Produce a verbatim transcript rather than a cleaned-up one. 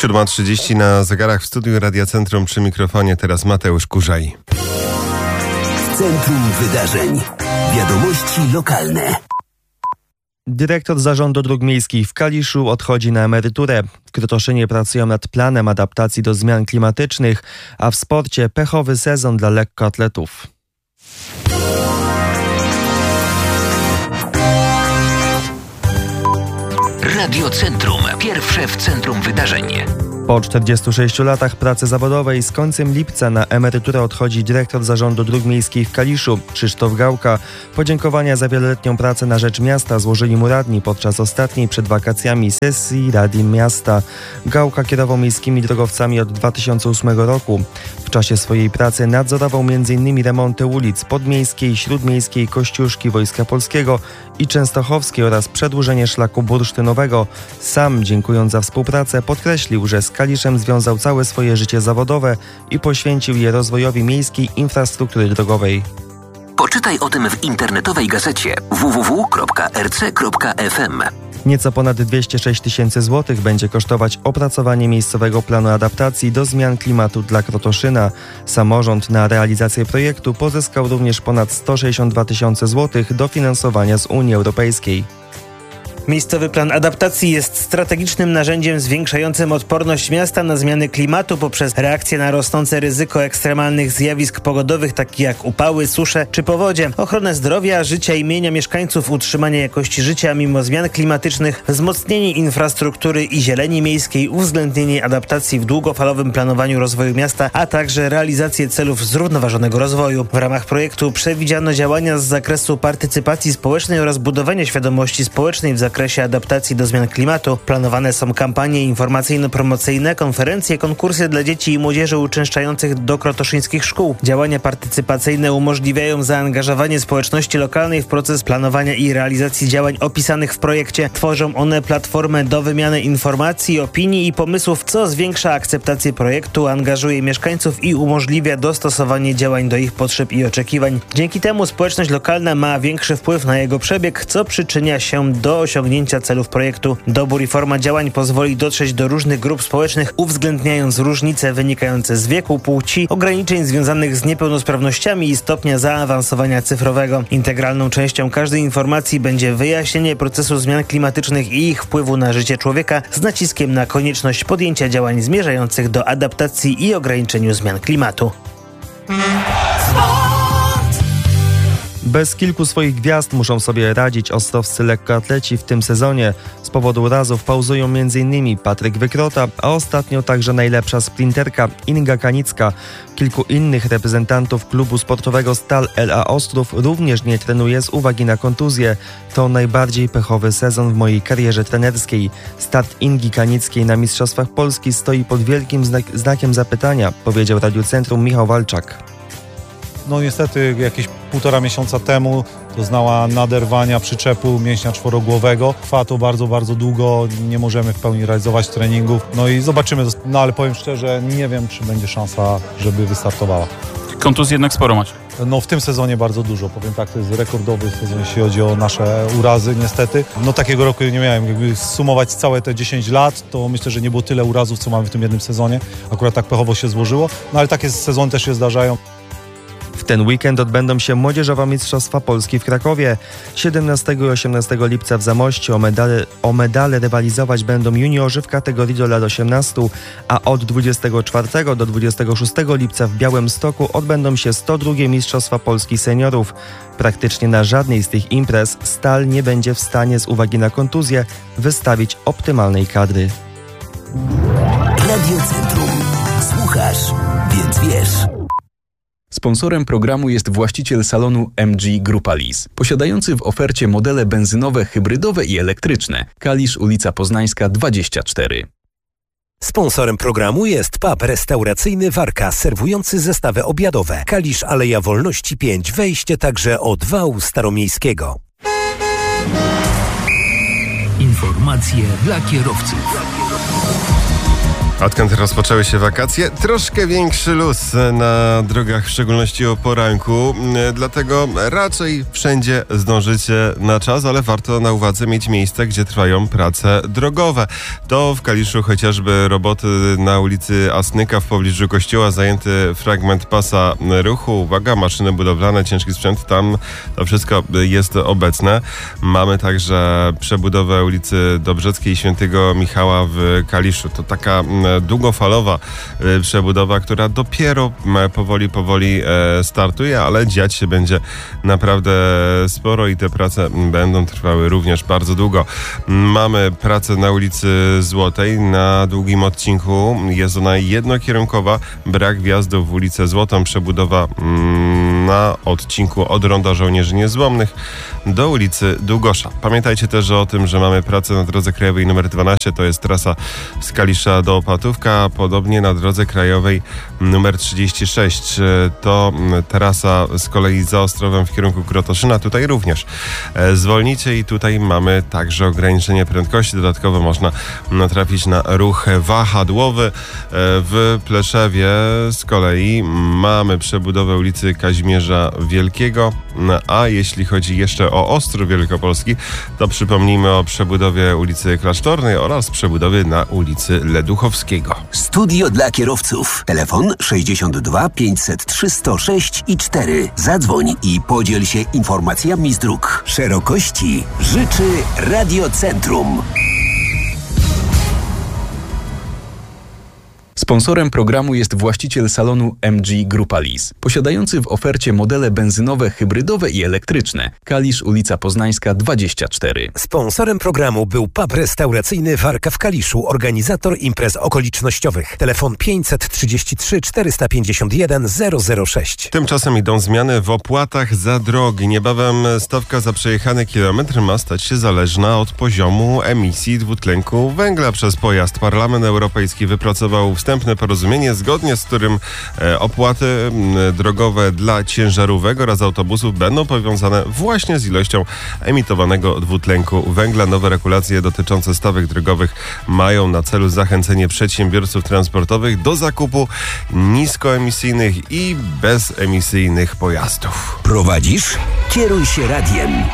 siódma trzydzieści na zegarach w studiu Radia Centrum, przy mikrofonie teraz Mateusz Kurzaj. Centrum Wydarzeń. Wiadomości lokalne. Dyrektor Zarządu Dróg Miejskich w Kaliszu odchodzi na emeryturę. W Krotoszynie pracują nad planem adaptacji do zmian klimatycznych, a w sporcie pechowy sezon dla lekkoatletów. Radio Centrum. Pierwsze w centrum wydarzeń. Po czterdziestu sześciu latach pracy zawodowej z końcem lipca na emeryturę odchodzi dyrektor Zarządu Dróg Miejskich w Kaliszu, Krzysztof Gałka. Podziękowania za wieloletnią pracę na rzecz miasta złożyli mu radni podczas ostatniej przed wakacjami sesji Rady Miasta. Gałka kierował miejskimi drogowcami od dwa tysiące ósmego roku. W czasie swojej pracy nadzorował między innymi remonty ulic Podmiejskiej, Śródmiejskiej, Kościuszki, Wojska Polskiego i Częstochowskiej oraz przedłużenie szlaku bursztynowego. Sam, dziękując za współpracę, podkreślił, że z Kaliszem związał całe swoje życie zawodowe i poświęcił je rozwojowi miejskiej infrastruktury drogowej. Poczytaj o tym w internetowej gazecie w w w kropka r c kropka f m. Nieco ponad dwieście sześć tysięcy złotych będzie kosztować opracowanie miejscowego planu adaptacji do zmian klimatu dla Krotoszyna. Samorząd na realizację projektu pozyskał również ponad sto sześćdziesiąt dwa tysiące złotych dofinansowania z Unii Europejskiej. Miejscowy plan adaptacji jest strategicznym narzędziem zwiększającym odporność miasta na zmiany klimatu poprzez reakcję na rosnące ryzyko ekstremalnych zjawisk pogodowych, takich jak upały, susze czy powodzie, ochronę zdrowia, życia i mienia mieszkańców, utrzymanie jakości życia mimo zmian klimatycznych, wzmocnienie infrastruktury i zieleni miejskiej, uwzględnienie adaptacji w długofalowym planowaniu rozwoju miasta, a także realizację celów zrównoważonego rozwoju. W ramach projektu przewidziano działania z zakresu partycypacji społecznej oraz budowania świadomości społecznej w zakresie W zakresie adaptacji do zmian klimatu. Planowane są kampanie informacyjno-promocyjne, konferencje, konkursy dla dzieci i młodzieży uczęszczających do krotoszyńskich szkół. Działania partycypacyjne umożliwiają zaangażowanie społeczności lokalnej w proces planowania i realizacji działań opisanych w projekcie. Tworzą one platformę do wymiany informacji, opinii i pomysłów, co zwiększa akceptację projektu, angażuje mieszkańców i umożliwia dostosowanie działań do ich potrzeb i oczekiwań. Dzięki temu społeczność lokalna ma większy wpływ na jego przebieg, co przyczynia się do osiągnięcia celów projektu. Dobór i forma działań pozwoli dotrzeć do różnych grup społecznych, uwzględniając różnice wynikające z wieku, płci, ograniczeń związanych z niepełnosprawnościami i stopnia zaawansowania cyfrowego. Integralną częścią każdej informacji będzie wyjaśnienie procesu zmian klimatycznych i ich wpływu na życie człowieka z naciskiem na konieczność podjęcia działań zmierzających do adaptacji i ograniczeniu zmian klimatu. Bez kilku swoich gwiazd muszą sobie radzić ostrowscy lekkoatleci w tym sezonie. Z powodu urazów pauzują między innymi Patryk Wykrota, a ostatnio także najlepsza sprinterka Inga Kanicka. Kilku innych reprezentantów klubu sportowego Stal L A Ostrów również nie trenuje z uwagi na kontuzję. To najbardziej pechowy sezon w mojej karierze trenerskiej. Start Ingi Kanickiej na Mistrzostwach Polski stoi pod wielkim znak- znakiem zapytania, powiedział Radiu Centrum Michał Walczak. No niestety jakieś półtora miesiąca temu doznała naderwania przyczepu mięśnia czworogłowego. Trwa to bardzo, bardzo długo, nie możemy w pełni realizować treningów. No i zobaczymy, no ale powiem szczerze, nie wiem, czy będzie szansa, żeby wystartowała. Kontuzji jednak sporo macie. No w tym sezonie bardzo dużo, powiem tak, to jest rekordowy sezon, jeśli chodzi o nasze urazy niestety. No takiego roku nie miałem, jakby sumować całe te dziesięć lat, to myślę, że nie było tyle urazów, co mamy w tym jednym sezonie. Akurat tak pechowo się złożyło, no ale takie sezony też się zdarzają. W ten weekend odbędą się Młodzieżowe Mistrzostwa Polski w Krakowie. siedemnastego i osiemnastego lipca w Zamościu o medale, o medale rywalizować będą juniorzy w kategorii do lat osiemnastu, a od dwudziestego czwartego do dwudziestego szóstego lipca w Białymstoku odbędą się sto drugie Mistrzostwa Polski Seniorów. Praktycznie na żadnej z tych imprez Stal nie będzie w stanie z uwagi na kontuzję wystawić optymalnej kadry. Radio Centrum. Słuchasz, więc wiesz. Sponsorem programu jest właściciel salonu M G Grupa Lease, posiadający w ofercie modele benzynowe, hybrydowe i elektryczne. Kalisz, ulica Poznańska dwadzieścia cztery. Sponsorem programu jest pub restauracyjny Warka, serwujący zestawy obiadowe. Kalisz, Aleja Wolności pięć, wejście także od wału staromiejskiego. Informacje dla kierowców. Odkąd rozpoczęły się wakacje, troszkę większy luz na drogach, w szczególności o poranku, dlatego raczej wszędzie zdążycie na czas, ale warto na uwadze mieć miejsca, gdzie trwają prace drogowe. To w Kaliszu chociażby roboty na ulicy Asnyka w pobliżu kościoła, zajęty fragment pasa ruchu. Uwaga, maszyny budowlane, ciężki sprzęt, tam to wszystko jest obecne. Mamy także przebudowę ulicy Dobrzeckiej i Świętego Michała w Kaliszu. To taka długofalowa przebudowa, która dopiero powoli, powoli startuje, ale dziać się będzie naprawdę sporo i te prace będą trwały również bardzo długo. Mamy pracę na ulicy Złotej. Na długim odcinku jest ona jednokierunkowa. Brak wjazdu w ulicę Złotą. Przebudowa na odcinku od Ronda Żołnierzy Niezłomnych do ulicy Długosza. Pamiętajcie też o tym, że mamy pracę na drodze krajowej nr dwanaście. To jest trasa z Kalisza do Opatówka. Podobnie na drodze krajowej nr trzydzieści sześć. To trasa z kolei za Ostrowem w kierunku Krotoszyna. Tutaj również zwolnicie i tutaj mamy także ograniczenie prędkości. Dodatkowo można natrafić na ruch wahadłowy. W Pleszewie z kolei mamy przebudowę ulicy Kazimierza Wielkiego, a jeśli chodzi jeszcze o Ostrów Wielkopolski, to przypomnijmy o przebudowie ulicy Klasztornej oraz przebudowie na ulicy Leduchowskiego. Studio dla kierowców. Telefon sześćdziesiąt dwa pięćset trzy sto sześć i cztery. Zadzwoń i podziel się informacjami z dróg. Szerokości życzy Radiocentrum. Sponsorem programu jest właściciel salonu M G Grupa Lease, posiadający w ofercie modele benzynowe, hybrydowe i elektryczne. Kalisz, ulica Poznańska dwadzieścia cztery. Sponsorem programu był pub restauracyjny Warka w Kaliszu, organizator imprez okolicznościowych. Telefon pięćset trzydzieści trzy czterysta pięćdziesiąt jeden zero zero sześć. Tymczasem idą zmiany w opłatach za drogi. Niebawem stawka za przejechany kilometr ma stać się zależna od poziomu emisji dwutlenku węgla przez pojazd. Parlament Europejski wypracował wstępne porozumienie, zgodnie z którym e, opłaty m, drogowe dla ciężarówek oraz autobusów będą powiązane właśnie z ilością emitowanego dwutlenku węgla. Nowe regulacje dotyczące stawek drogowych mają na celu zachęcenie przedsiębiorców transportowych do zakupu niskoemisyjnych i bezemisyjnych pojazdów. Prowadzisz? Kieruj się radiem.